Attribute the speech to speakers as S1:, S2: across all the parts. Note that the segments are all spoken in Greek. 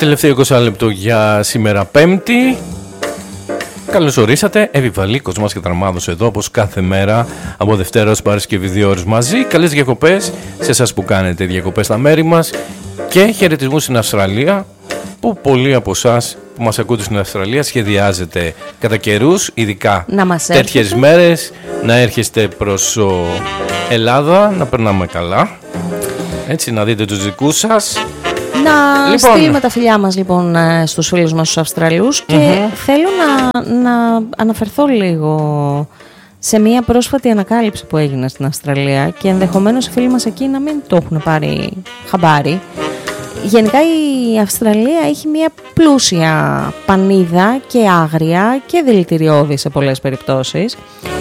S1: Τελευταίο 20 λεπτό για σήμερα Πέμπτη. Καλώς ορίσατε, Εβιβαλίκος μας και Τραμάδος εδώ, όπως κάθε μέρα από Δευτέρα ως Παρασκευή 2 ώρες μαζί. Καλές διακοπές σε εσάς που κάνετε διακοπές στα μέρη μας και χαιρετισμούς στην Αυστραλία, που πολλοί από εσάς που μας ακούτε στην Αυστραλία σχεδιάζετε κατά καιρούς, ειδικά τέτοιες μέρες, να έρχεστε προς Ελλάδα, να περνάμε καλά, έτσι, να δείτε τους δικούς σας.
S2: Να στείλουμε τα φιλιά μας λοιπόν στους φίλους μας τους Αυστραλούς και θέλω να αναφερθώ λίγο σε μια πρόσφατη ανακάλυψη που έγινε στην Αυστραλία και ενδεχομένως οι φίλοι μας εκεί να μην το έχουν πάρει χαμπάρι. Γενικά η Αυστραλία έχει μια πλούσια πανίδα και άγρια και δηλητηριώδη σε πολλές περιπτώσεις.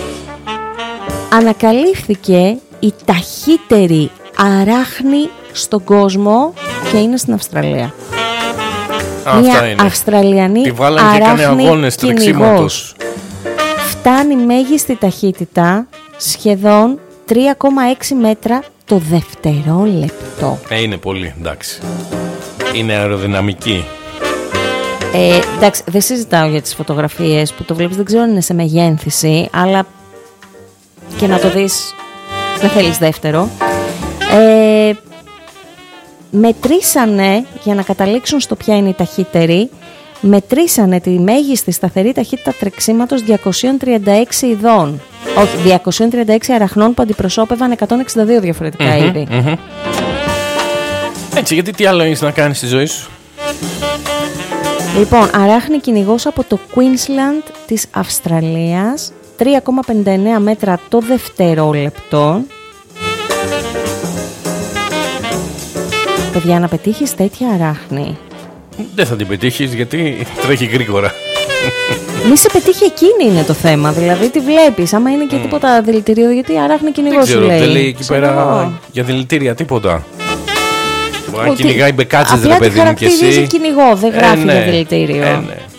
S2: Ανακαλύφθηκε η ταχύτερη αράχνη στον κόσμο και είναι στην Αυστραλία. Μια
S1: είναι.
S2: Αυστραλιανή
S1: τη βάλανε και έκανε αγώνες τρεξίματος.
S2: Φτάνει μέγιστη ταχύτητα σχεδόν 3,6 μέτρα το δευτερόλεπτο.
S1: Είναι πολύ, εντάξει. Είναι αεροδυναμική.
S2: Εντάξει, δεν συζητάω για τις φωτογραφίες που το βλέπεις, δεν ξέρω αν είναι σε μεγένθηση, αλλά και να το δεις δεν θέλεις δεύτερο. Μετρήσανε, για να καταλήξουν στο ποια είναι η ταχύτερη, μετρήσανε τη μέγιστη σταθερή ταχύτητα τρεξίματος 236 ειδών. Όχι, 236 αραχνών που αντιπροσώπευαν 162 διαφορετικά είδη.
S1: Έτσι, γιατί τι άλλο έχεις να κάνεις στη ζωή σου?
S2: Λοιπόν, αράχνη κυνηγός από το Queensland της Αυστραλίας, 3,59 μέτρα το δευτερόλεπτο. Παιδιά, να πετύχεις τέτοια αράχνη.
S1: Δεν θα την πετύχεις γιατί τρέχει γρήγορα.
S2: Μη σε πετύχει, εκείνη είναι το θέμα. Δηλαδή τη βλέπεις, άμα είναι και τίποτα δηλητήριο, γιατί αράχνη κυνηγός σου λέει.
S1: Δεν λέει εκεί πέρα για δηλητήρια τίποτα. Μπορεί να κυνηγάει μπεκάτσες ρε παιδί μου και εσύ.
S2: Χαρακτηρίζει κυνηγό, δεν γράφει για δηλητήριο.